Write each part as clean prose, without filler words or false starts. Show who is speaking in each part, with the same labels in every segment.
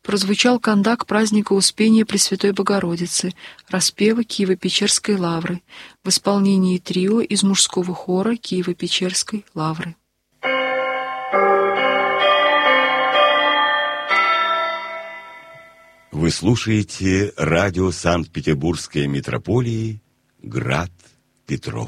Speaker 1: прозвучал кандак праздника Успения Пресвятой Богородицы, распевы Киево-Печерской лавры в исполнении трио из мужского хора Киево-Печерской лавры.
Speaker 2: Вы слушаете радио Санкт-Петербургской митрополии «Град Петров».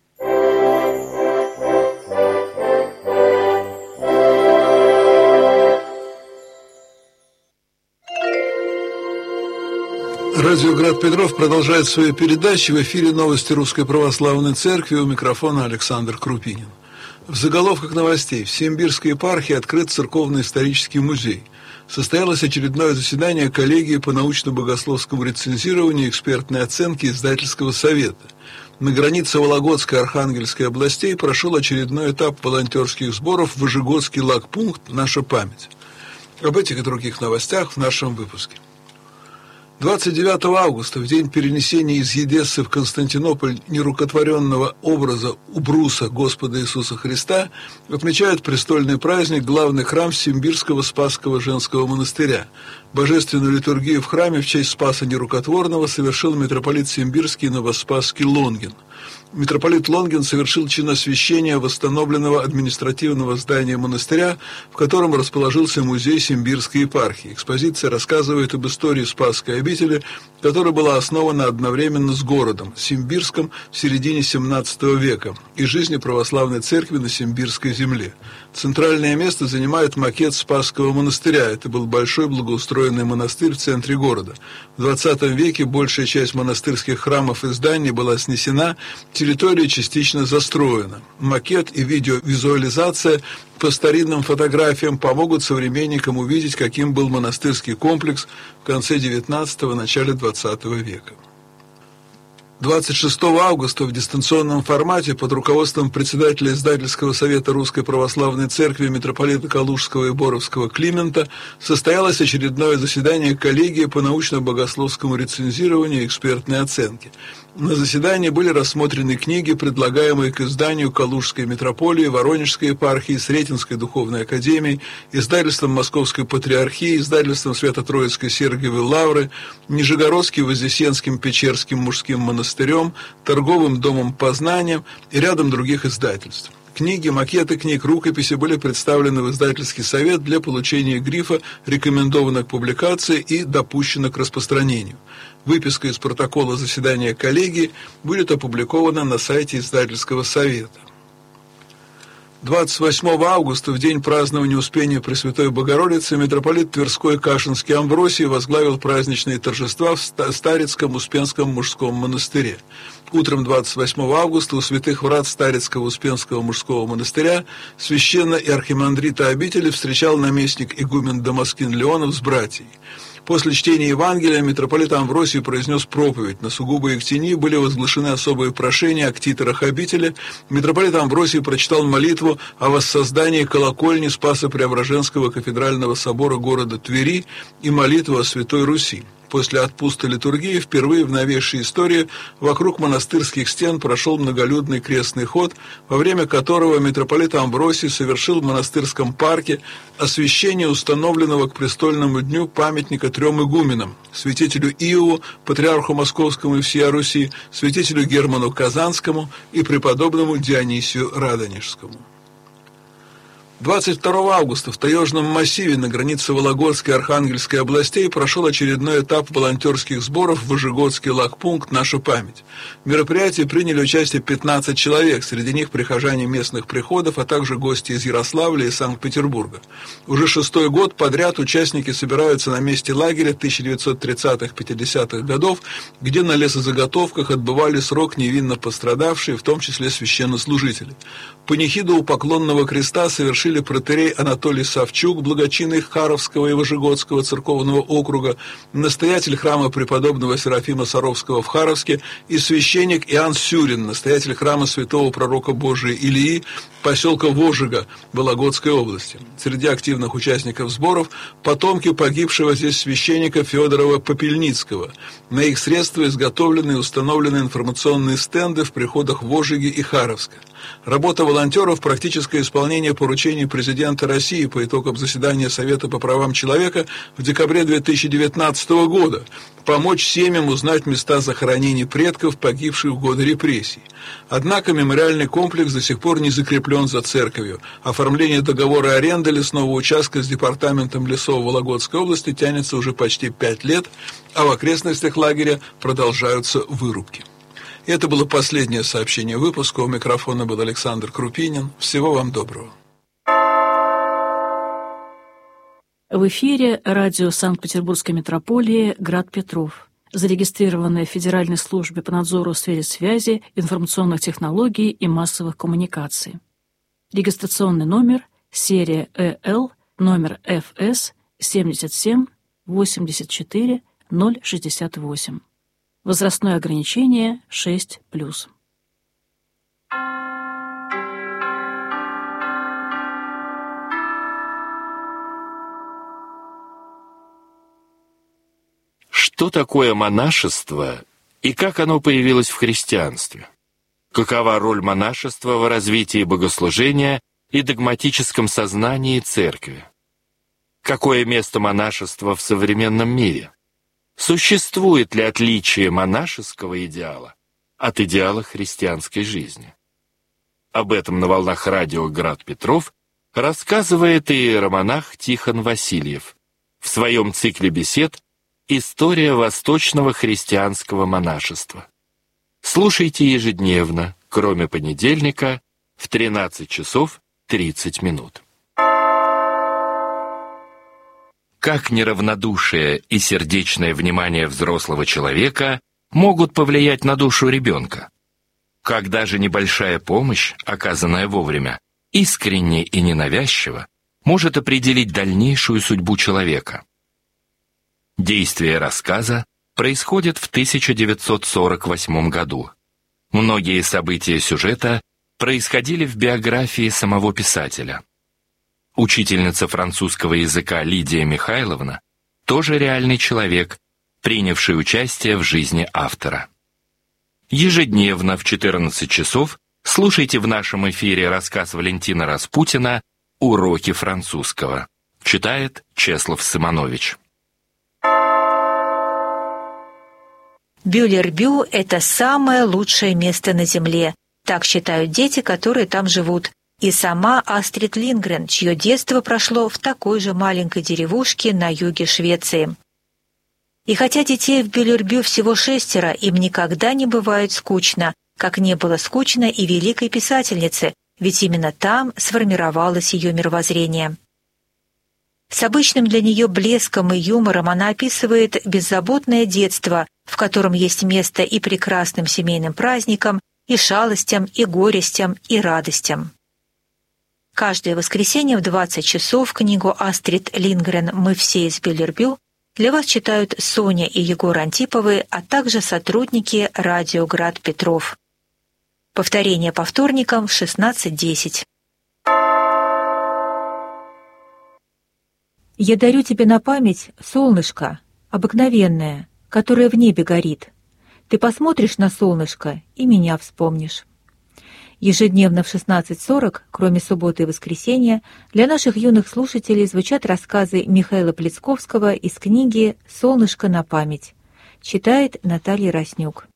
Speaker 3: Радио «Град Петров» продолжает свои передачи. В эфире новости Русской Православной Церкви. У микрофона Александр Крупинин. В заголовках новостей. В Симбирской епархии открыт церковно-исторический музей. Состоялось очередное заседание коллегии по научно-богословскому рецензированию и экспертной оценке Издательского совета. На границе Вологодской и Архангельской областей прошел очередной этап волонтерских сборов в Выжегодский лагпункт «Наша память». Об этих и других новостях в нашем выпуске. 29 августа, в день перенесения из Едессы в Константинополь нерукотворенного образа убруса Господа Иисуса Христа, отмечают престольный праздник главный храм Симбирского Спасского женского монастыря. Божественную литургию в храме в честь Спаса Нерукотворного совершил митрополит Симбирский и Новоспасский Лонгин. Митрополит Лонгин совершил чиносвящение восстановленного административного здания монастыря, в котором расположился музей Симбирской епархии. Экспозиция рассказывает об истории Спасской обители, которая была основана одновременно с городом Симбирском в середине XVII века и жизни православной церкви на Симбирской земле. Центральное место занимает макет Спасского монастыря. Это был большой благоустроенный монастырь в центре города. В XX веке большая часть монастырских храмов и зданий была снесена, территория частично застроена. Макет и видеовизуализация по старинным фотографиям помогут современникам увидеть, каким был монастырский комплекс в конце XIX – начале XX века. 26 августа в дистанционном формате под руководством председателя Издательского совета Русской Православной Церкви митрополита Калужского и Боровского Климента состоялось очередное заседание коллегии по научно-богословскому рецензированию и экспертной оценке. На заседании были рассмотрены книги, предлагаемые к изданию Калужской митрополии, Воронежской епархии, Сретенской духовной академией, издательством Московской патриархии, издательством Свято-Троицкой Сергиевой лавры, Нижегородским, Вознесенским, Печерским мужским монастырем, Торговым домом Познанием и рядом других издательств. Книги, макеты книг, рукописи были представлены в издательский совет для получения грифа «Рекомендовано к публикации» и «Допущено к распространению». Выписка из протокола заседания коллегии будет опубликована на сайте издательского совета. 28 августа, в день празднования Успения Пресвятой Богородицы, митрополит Тверской Кашинский Амвросий возглавил праздничные торжества в Старецком Успенском мужском монастыре. Утром 28 августа у святых врат Старецкого Успенского мужского монастыря священно- и архимандрита обители встречал наместник игумен Дамаскин Леонов с братьей. После чтения Евангелия митрополит Амвросий произнес проповедь. На сугубо Ектении были возглашены особые прошения о ктиторах обители. Митрополит Амвросий прочитал молитву о воссоздании колокольни Спасо-Преображенского кафедрального собора города Твери и молитву о Святой Руси. После отпуска литургии впервые в новейшей истории вокруг монастырских стен прошел многолюдный крестный ход, во время которого митрополит Амвросий совершил в монастырском парке освящение установленного к престольному дню памятника трем игуменам: святителю Иову, патриарху Московскому и всея Руси, святителю Герману Казанскому и преподобному Дионисию Радонежскому. 22 августа в Таежном массиве на границе Вологодской и Архангельской областей прошел очередной этап волонтерских сборов в Выжегодский лагпункт «Наша память». В мероприятии приняли участие 15 человек, среди них прихожане местных приходов, а также гости из Ярославля и Санкт-Петербурга. Уже 6-й год подряд участники собираются на месте лагеря 1930-50-х годов, где на лесозаготовках отбывали срок невинно пострадавшие, в том числе священнослужители. Панихиду у Поклонного креста совершили протоиерей Анатолий Савчук, благочинный Харовского и Выжегодского церковного округа, настоятель храма преподобного Серафима Саровского в Харовске и священник Иоанн Сюрин, настоятель храма святого пророка Божия Илии, поселка Вожига Вологодской области. Среди активных участников сборов потомки погибшего здесь священника Федорова Попельницкого. На их средства изготовлены и установлены информационные стенды в приходах Вожиги и Харовска. Работа волонтеров – практическое исполнение поручений президента России по итогам заседания Совета по правам человека в декабре 2019 года – помочь семьям узнать места захоронений предков, погибших в годы репрессий. Однако мемориальный комплекс до сих пор не закреплен за церковью. Оформление договора аренды лесного участка с департаментом лесов Вологодской области тянется уже почти 5 лет, а в окрестностях лагеря продолжаются вырубки. Это было последнее сообщение выпуска. У микрофона был Александр Крупинин. Всего вам доброго.
Speaker 4: В эфире радио Санкт-Петербургской метрополии «Град Петров», зарегистрированное в Федеральной службе по надзору в сфере связи, информационных технологий и массовых коммуникаций. Регистрационный номер, серия ЭЛ, номер ФС 77 84 068. Возрастное ограничение 6+.
Speaker 5: Что такое монашество и как оно появилось в христианстве? Какова роль монашества в развитии богослужения и догматическом сознании церкви? Какое место монашества в современном мире? Существует ли отличие монашеского идеала от идеала христианской жизни? Об этом на волнах радио «Град Петров» рассказывает иеромонах Тихон Васильев в своем цикле бесед «История восточного христианского монашества». Слушайте ежедневно, кроме понедельника, в 13 часов 30 минут. Как неравнодушие и сердечное внимание взрослого человека могут повлиять на душу ребенка? Как даже небольшая помощь, оказанная вовремя, искренне и ненавязчиво, может определить дальнейшую судьбу человека? Действие рассказа происходит в 1948 году. Многие события сюжета происходили в биографии самого писателя. Учительница французского языка Лидия Михайловна тоже реальный человек, принявший участие в жизни автора. Ежедневно в 14 часов слушайте в нашем эфире рассказ Валентина Распутина «Уроки французского». Читает Чеслав Сыманович.
Speaker 6: Бюллербю – это самое лучшее место на Земле. Так считают дети, которые там живут. И сама Астрид Лингрен, чье детство прошло в такой же маленькой деревушке на юге Швеции. И хотя детей в Бюллербю всего 6, им никогда не бывает скучно, как не было скучно и великой писательнице, ведь именно там сформировалось ее мировоззрение. С обычным для нее блеском и юмором она описывает беззаботное детство, в котором есть место и прекрасным семейным праздникам, и шалостям, и горестям, и радостям. Каждое воскресенье в 20 часов книгу Астрид Лингрен «Мы все из Бюллербю» для вас читают Соня и Егор Антиповы, а также сотрудники радио «Град Петров». Повторение по вторникам в 16:10. Я дарю тебе на память солнышко, обыкновенное, которое в небе горит. Ты посмотришь на солнышко и меня вспомнишь. Ежедневно в 16:40, кроме субботы и воскресенья, для наших юных слушателей звучат рассказы Михаила Плецковского из книги «Солнышко на память». Читает Наталья Роснюк.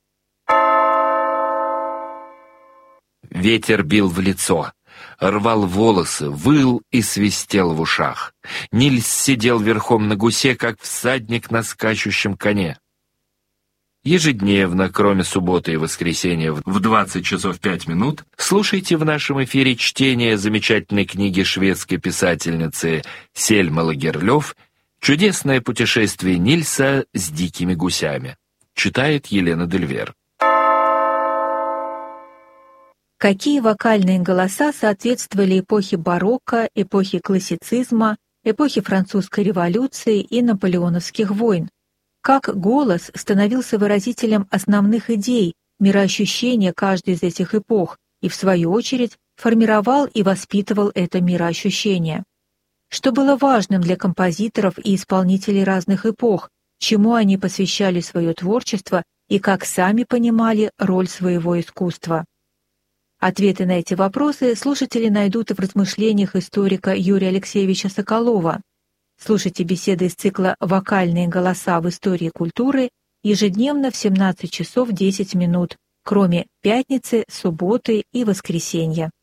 Speaker 5: Ветер бил в лицо, рвал волосы, выл и свистел в ушах. Нильс сидел верхом на гусе, как всадник на скачущем коне. Ежедневно, кроме субботы и воскресенья в 20 часов 5 минут, слушайте в нашем эфире чтение замечательной книги шведской писательницы Сельмы Лагерлёв «Чудесное путешествие Нильса с дикими гусями». Читает Елена Дельвер.
Speaker 6: Какие вокальные голоса соответствовали эпохе барокко, эпохе классицизма, эпохе французской революции и наполеоновских войн? Как голос становился выразителем основных идей, мироощущения каждой из этих эпох и, в свою очередь, формировал и воспитывал это мироощущение? Что было важным для композиторов и исполнителей разных эпох, чему они посвящали свое творчество и как сами понимали роль своего искусства? Ответы на эти вопросы слушатели найдут в размышлениях историка Юрия Алексеевича Соколова. Слушайте беседы из цикла «Вокальные голоса в истории культуры» ежедневно в 17 часов 10 минут, кроме пятницы, субботы и воскресенья.